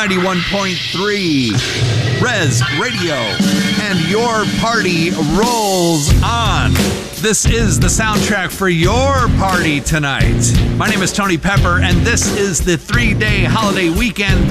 91.3 Res Radio, and your party rolls on. This is the soundtrack for your party tonight. My name is Tony Pepper, and this is the 3-day holiday weekend